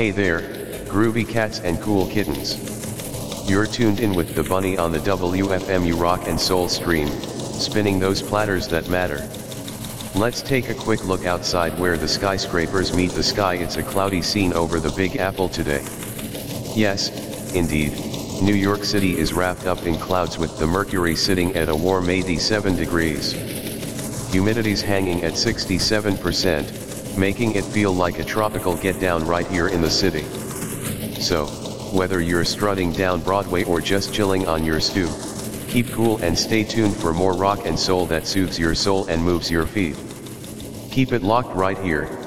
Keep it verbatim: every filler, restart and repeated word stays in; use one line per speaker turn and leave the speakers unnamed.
Hey there, groovy cats and cool kittens. You're tuned in with the bunny on the W F M U Rock and Soul stream, spinning those platters that matter. Let's take a quick look outside where the skyscrapers meet the sky. It's a cloudy scene over the Big Apple today. Yes, indeed, New York City is wrapped up in clouds with the mercury sitting at a warm eighty-seven degrees. Humidity's hanging at sixty-seven percent, making it feel like a tropical get-down right here in the city. So, whether you're strutting down Broadway or just chilling on your stoop, keep cool and stay tuned for more rock and soul that soothes your soul and moves your feet. Keep it locked right here,